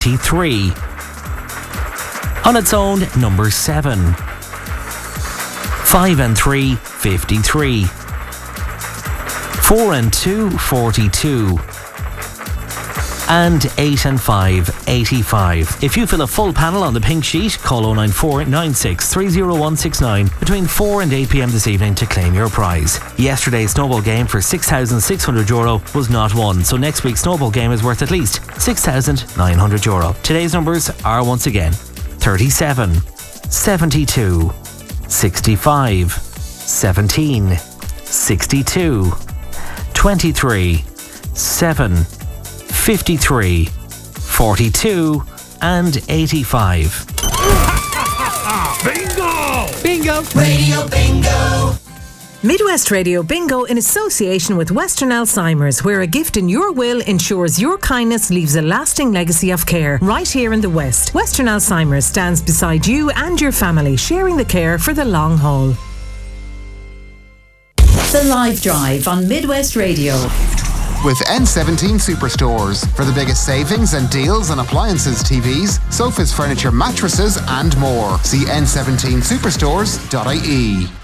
23. On its own, number 7. 5 and 3, 53. 4 and 2, 42. And 8 and 5, 85. If you fill a full panel on the pink sheet, call 094 96 30169 between 4 and 8 p.m. this evening to claim your prize. Yesterday's snowball game for €6,600 was not won, so next week's snowball game is worth at least €6,900. Today's numbers are once again 37, 72, 65, 17, 62, 23, 7, 53, 42 and 85. Bingo! Bingo! Radio Bingo! Midwest Radio Bingo in association with Western Alzheimer's, where a gift in your will ensures your kindness leaves a lasting legacy of care. Right here in the West, Western Alzheimer's stands beside you and your family, sharing the care for the long haul. The Live Drive on Midwest Radio. With N17 Superstores for the biggest savings and deals on appliances, TVs, sofas, furniture, mattresses and more. See n17superstores.ie.